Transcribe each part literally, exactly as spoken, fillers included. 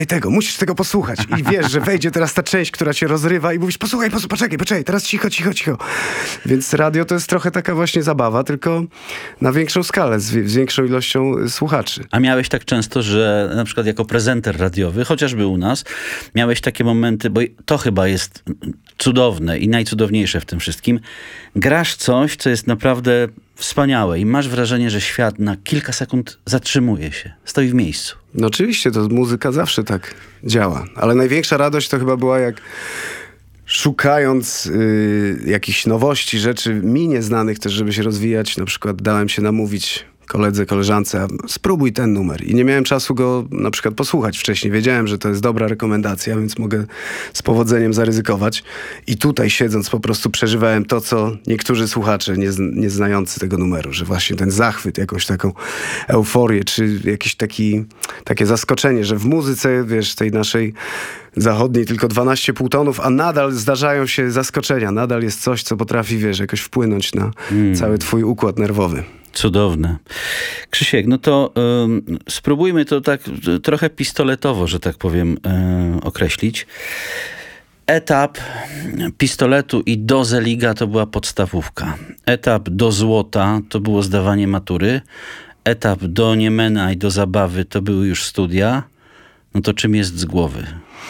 tego, musisz tego posłuchać. I wiesz, że wejdzie teraz ta część, która cię rozrywa i mówisz, posłuchaj, posłuchaj, poczekaj, poczekaj, teraz cicho, cicho, cicho. Więc radio to jest trochę taka właśnie zabawa, tylko na większą skalę, z, z większą ilością słuchaczy. A miałeś tak często, że na przykład jako prezenter radiowy, chociażby u nas, miałeś takie momenty, bo to chyba jest cudowne i najcudowniejsze w tym wszystkim. Grasz coś, co jest naprawdę wspaniałe i masz wrażenie, że świat na kilka sekund zatrzymuje się, stoi w miejscu. No oczywiście, to muzyka zawsze tak działa. Ale największa radość to chyba była, jak szukając y, jakichś nowości, rzeczy mi nieznanych też, żeby się rozwijać, na przykład dałem się namówić koledze, koleżance, spróbuj ten numer. I nie miałem czasu go na przykład posłuchać wcześniej. Wiedziałem, że to jest dobra rekomendacja, więc mogę z powodzeniem zaryzykować. I tutaj siedząc po prostu przeżywałem to, co niektórzy słuchacze nie, nie znający tego numeru, że właśnie ten zachwyt, jakąś taką euforię, czy jakieś taki, takie zaskoczenie, że w muzyce, wiesz, tej naszej zachodniej tylko dwanaście półtonów, a nadal zdarzają się zaskoczenia. Nadal jest coś, co potrafi, wiesz, jakoś wpłynąć na mm. cały twój układ nerwowy. Cudowne. Krzysiek, no to y, spróbujmy to tak y, trochę pistoletowo, że tak powiem, y, określić. Etap pistoletu i do Zeliga to była podstawówka. Etap do złota to było zdawanie matury. Etap do Niemena i do zabawy to były już studia. No to czym jest z głowy?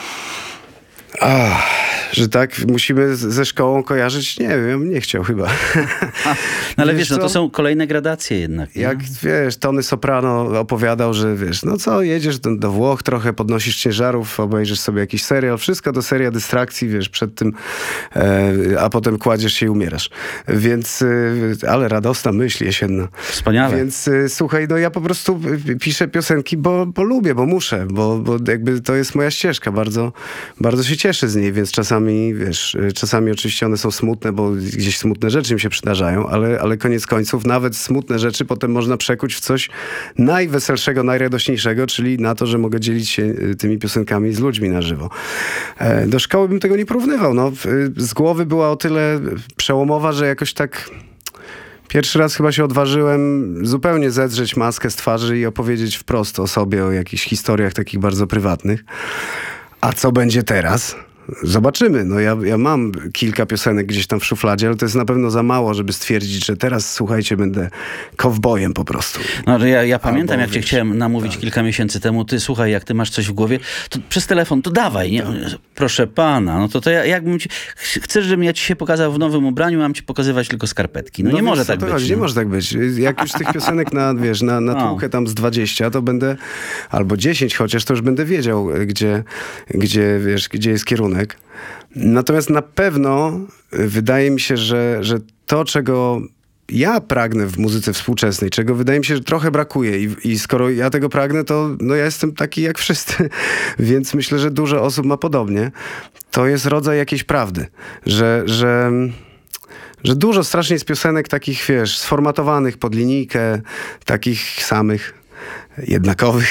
Ach, że tak musimy ze szkołą kojarzyć? Nie wiem, nie chciał chyba. No ale wiesz, wiesz no to są kolejne gradacje jednak. Nie? Jak wiesz, Tony Soprano opowiadał, że wiesz, no co, jedziesz do, do Włoch, trochę podnosisz ciężarów, obejrzysz sobie jakiś serial, wszystko to seria dystrakcji, wiesz, przed tym, e, a potem kładziesz się i umierasz. Więc, e, ale radosna myśl jesienna. Wspaniale. Więc e, słuchaj, no ja po prostu piszę piosenki, bo, bo lubię, bo muszę, bo, bo jakby to jest moja ścieżka, bardzo, bardzo się cieszę z niej, więc czasami, wiesz, czasami oczywiście one są smutne, bo gdzieś smutne rzeczy mi się przydarzają, ale, ale koniec końców nawet smutne rzeczy potem można przekuć w coś najweselszego, najradośniejszego, czyli na to, że mogę dzielić się tymi piosenkami z ludźmi na żywo. Do szkoły bym tego nie porównywał. No, z głowy była o tyle przełomowa, że jakoś tak pierwszy raz chyba się odważyłem zupełnie zedrzeć maskę z twarzy i opowiedzieć wprost o sobie, o jakichś historiach takich bardzo prywatnych. A co będzie teraz? Zobaczymy. No ja, ja mam kilka piosenek gdzieś tam w szufladzie, ale to jest na pewno za mało, żeby stwierdzić, że teraz, słuchajcie, będę kowbojem po prostu. No, ja, ja pamiętam, Albo, jak cię wiesz, chciałem namówić tak. kilka miesięcy temu. Ty, słuchaj, jak ty masz coś w głowie, to przez telefon, to dawaj. Nie? Tak. Proszę pana, no to, to ja, jakbym ci... Chcesz, żebym ja ci się pokazał w nowym ubraniu, mam ci pokazywać tylko skarpetki. No, no nie może tak być. Chodzi, no. Nie może tak być. Jak już tych piosenek na, wiesz, na, na tłukę tam z dwadzieścia, to będę, albo dziesięć chociaż, to już będę wiedział, gdzie, gdzie, wiesz, gdzie jest kierunek. Natomiast na pewno wydaje mi się, że, że to, czego ja pragnę w muzyce współczesnej, czego wydaje mi się, że trochę brakuje i, i skoro ja tego pragnę, to no ja jestem taki jak wszyscy, więc myślę, że dużo osób ma podobnie. To jest rodzaj jakiejś prawdy, że, że, że dużo strasznie jest piosenek takich, wiesz, sformatowanych pod linijkę, takich samych, jednakowych.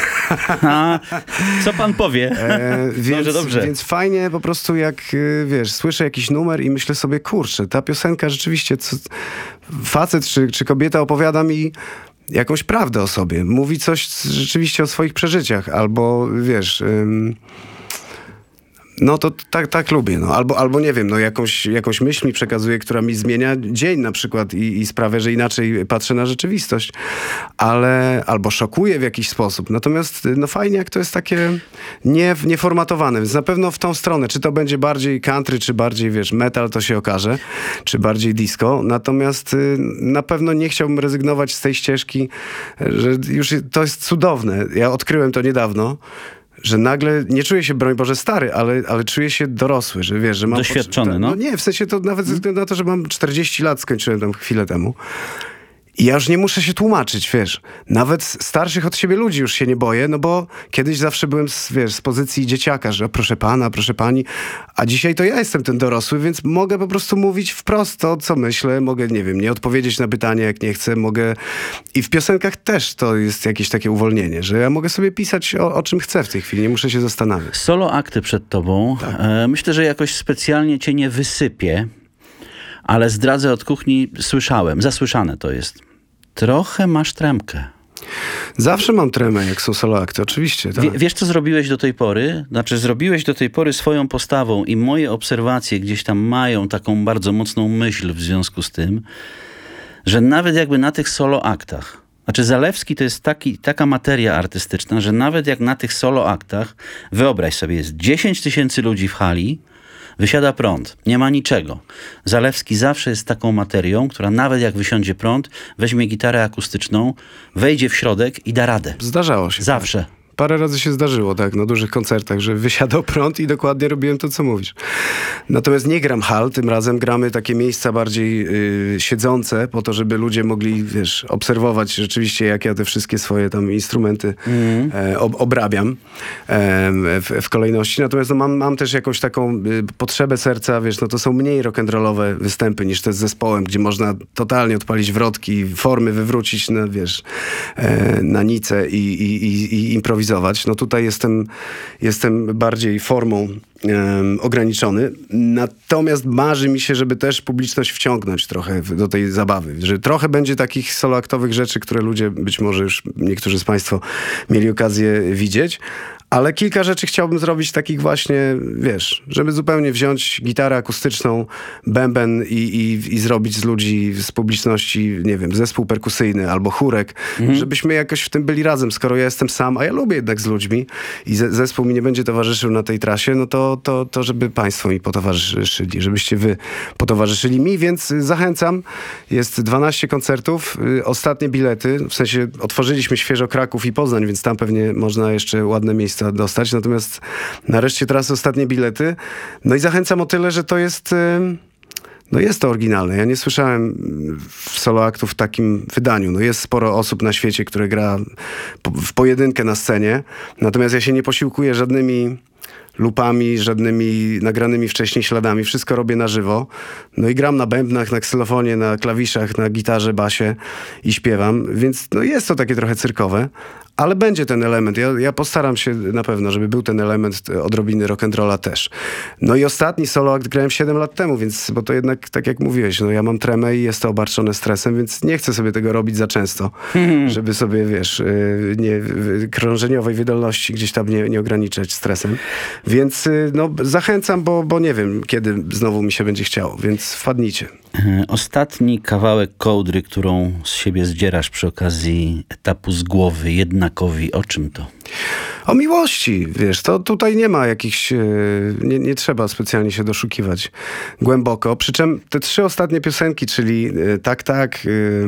A, co pan powie? E, więc, dobrze, dobrze. Więc fajnie po prostu jak, wiesz, słyszę jakiś numer i myślę sobie, kurczę, ta piosenka rzeczywiście, co, facet czy, czy kobieta opowiada mi jakąś prawdę o sobie. Mówi coś rzeczywiście o swoich przeżyciach. Albo, wiesz... Ym, no to tak, tak lubię. No. Albo, albo nie wiem, no jakąś, jakąś myśl mi przekazuje, która mi zmienia dzień na przykład i, i sprawia, że inaczej patrzę na rzeczywistość. Ale albo szokuje w jakiś sposób. Natomiast no fajnie, jak to jest takie nie, nieformatowane. Więc na pewno w tą stronę. Czy to będzie bardziej country, czy bardziej, wiesz, metal, to się okaże. Czy bardziej disco. Natomiast y, na pewno nie chciałbym rezygnować z tej ścieżki, że już to jest cudowne. Ja odkryłem to niedawno. Że nagle nie czuję się, broń Boże, stary, ale, ale czuję się dorosły, że wiesz, że mam... Doświadczony, potrze- no. No nie, w sensie to nawet ze względu na to, że mam czterdzieści lat, skończyłem tam chwilę temu. I ja już nie muszę się tłumaczyć, wiesz. Nawet starszych od siebie ludzi już się nie boję, no bo kiedyś zawsze byłem z, wiesz, z pozycji dzieciaka, że proszę pana, proszę pani, a dzisiaj to ja jestem ten dorosły, więc mogę po prostu mówić wprost to, co myślę. Mogę, nie wiem, nie odpowiedzieć na pytanie, jak nie chcę. Mogę... I w piosenkach też to jest jakieś takie uwolnienie, że ja mogę sobie pisać o, o czym chcę w tej chwili, nie muszę się zastanawiać. Solo akty przed tobą. Tak. E, myślę, że jakoś specjalnie cię nie wysypię, ale zdradzę od kuchni, słyszałem, zasłyszane to jest. Trochę masz tremkę. Zawsze mam tremę, jak są solo akty, oczywiście. Tak. Wie, wiesz, co zrobiłeś do tej pory? Znaczy, zrobiłeś do tej pory swoją postawą i moje obserwacje gdzieś tam mają taką bardzo mocną myśl w związku z tym, że nawet jakby na tych solo aktach, znaczy Zalewski to jest taki, taka materia artystyczna, że nawet jak na tych solo aktach, wyobraź sobie, jest dziesięć tysięcy ludzi w hali, wysiada prąd, nie ma niczego. Zalewski zawsze jest taką materią, która nawet jak wysiądzie prąd, weźmie gitarę akustyczną, wejdzie w środek i da radę. Zdarzało się. Zawsze. Parę razy się zdarzyło, tak, na dużych koncertach, że wysiadał prąd i dokładnie robiłem to, co mówisz. Natomiast nie gram hal, tym razem gramy takie miejsca bardziej yy, siedzące, po to, żeby ludzie mogli, wiesz, obserwować rzeczywiście, jak ja te wszystkie swoje tam instrumenty mm. e, ob, obrabiam e, w, w kolejności. Natomiast no, mam, mam też jakąś taką y, potrzebę serca, wiesz, no to są mniej rock'n'rollowe występy niż te z zespołem, gdzie można totalnie odpalić wrotki, formy wywrócić na, wiesz, e, na nicę i, i, i, i improwizować. No tutaj jestem, jestem bardziej formą um, ograniczony. Natomiast marzy mi się, żeby też publiczność wciągnąć trochę w, do tej zabawy. Że trochę będzie takich soloaktowych rzeczy, które ludzie, być może już niektórzy z Państwa mieli okazję widzieć. Ale kilka rzeczy chciałbym zrobić takich właśnie, wiesz, żeby zupełnie wziąć gitarę akustyczną, bęben i, i, i zrobić z ludzi, z publiczności, nie wiem, zespół perkusyjny albo chórek, mhm. żebyśmy jakoś w tym byli razem. Skoro ja jestem sam, a ja lubię jednak z ludźmi i ze, zespół mi nie będzie towarzyszył na tej trasie, no to, to, to żeby Państwo mi potowarzyszyli, żebyście Wy potowarzyszyli mi, więc zachęcam. Jest dwanaście koncertów, ostatnie bilety, w sensie otworzyliśmy świeżo Kraków i Poznań, więc tam pewnie można jeszcze ładne miejsca dostać, natomiast nareszcie teraz ostatnie bilety. No i zachęcam o tyle, że to jest no jest to oryginalne. Ja nie słyszałem solo aktów w takim wydaniu. No jest sporo osób na świecie, które gra w pojedynkę na scenie, natomiast ja się nie posiłkuję żadnymi lupami, żadnymi nagranymi wcześniej śladami. Wszystko robię na żywo. No i gram na bębnach, na ksylofonie, na klawiszach, na gitarze, basie i śpiewam. Więc no jest to takie trochę cyrkowe, ale będzie ten element. Ja, ja postaram się na pewno, żeby był ten element odrobiny rock'n'rolla też. No i ostatni solo akt grałem siedem lat temu, więc, bo to jednak, tak jak mówiłeś, no ja mam tremę i jest to obarczone stresem, więc nie chcę sobie tego robić za często, hmm. żeby sobie, wiesz, nie, krążeniowej wydolności gdzieś tam nie, nie ograniczać stresem. Więc no, zachęcam, bo, bo nie wiem, kiedy znowu mi się będzie chciało, więc wpadnijcie. Ostatni kawałek kołdry, którą z siebie zdzierasz przy okazji etapu Z głowy jednakowi, o czym to? O miłości, wiesz, to tutaj nie ma jakichś, nie, nie trzeba specjalnie się doszukiwać głęboko. Przy czym te trzy ostatnie piosenki, czyli Tak, tak,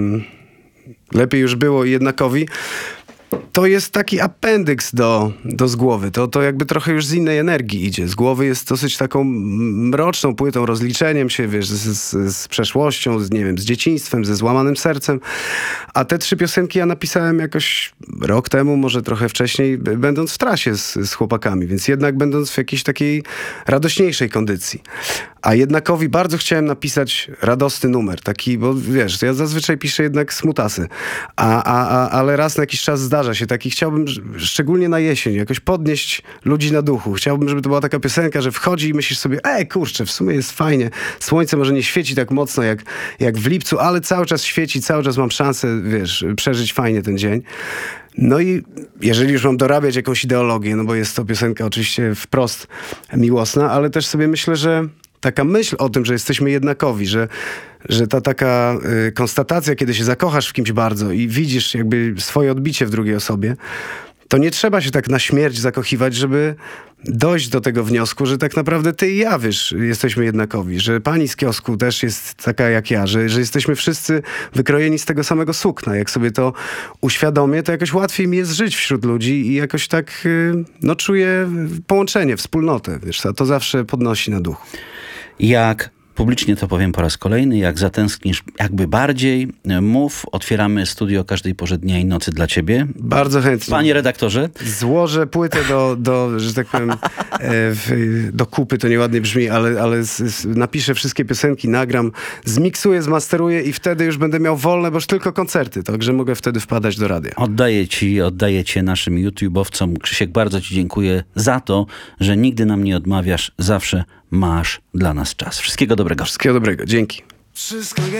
Lepiej już było i Jednakowi, to jest taki apendyks do, do Z głowy. To, to jakby trochę już z innej energii idzie. Z głowy jest dosyć taką mroczną płytą, rozliczeniem się, wiesz, z, z, z przeszłością, z, nie wiem, z dzieciństwem, ze złamanym sercem. A te trzy piosenki ja napisałem jakoś rok temu, może trochę wcześniej, będąc w trasie z, z chłopakami, więc jednak będąc w jakiejś takiej radośniejszej kondycji. A Jednakowi bardzo chciałem napisać radosny numer, taki, bo wiesz, ja zazwyczaj piszę jednak smutasy, a, a, a, ale raz na jakiś czas zdarza się taki, chciałbym, szczególnie na jesień, jakoś podnieść ludzi na duchu. Chciałbym, żeby to była taka piosenka, że wchodzi i myślisz sobie, ej, kurczę, w sumie jest fajnie, słońce może nie świeci tak mocno jak, jak w lipcu, ale cały czas świeci, cały czas mam szansę, wiesz, przeżyć fajnie ten dzień. No i jeżeli już mam dorabiać jakąś ideologię, no bo jest to piosenka oczywiście wprost miłosna, ale też sobie myślę, że taka myśl o tym, że jesteśmy jednakowi, że, że ta taka y, konstatacja, kiedy się zakochasz w kimś bardzo i widzisz jakby swoje odbicie w drugiej osobie, to nie trzeba się tak na śmierć zakochiwać, żeby dojść do tego wniosku, że tak naprawdę ty i ja, wiesz, jesteśmy jednakowi, że pani z kiosku też jest taka jak ja, że, że jesteśmy wszyscy wykrojeni z tego samego sukna. Jak sobie to uświadomię, to jakoś łatwiej mi jest żyć wśród ludzi i jakoś tak, no, czuję połączenie, wspólnotę, wiesz, to zawsze podnosi na duchu. Jak publicznie to powiem po raz kolejny, jak zatęsknisz jakby bardziej, mów, otwieramy studio o każdej porze dnia i nocy dla ciebie. Bardzo chętnie. Panie redaktorze. Złożę płytę do, do że tak powiem, w, do kupy, to nieładnie brzmi, ale, ale z, z, napiszę wszystkie piosenki, nagram, zmiksuję, zmasteruję i wtedy już będę miał wolne, bo już tylko koncerty, także mogę wtedy wpadać do radia. Oddaję ci, oddaję cię naszym YouTube'owcom. Krzysiek, bardzo ci dziękuję za to, że nigdy nam nie odmawiasz, zawsze masz dla nas czas. Wszystkiego dobrego. Wszystkiego dobrego. Dzięki. Wszystko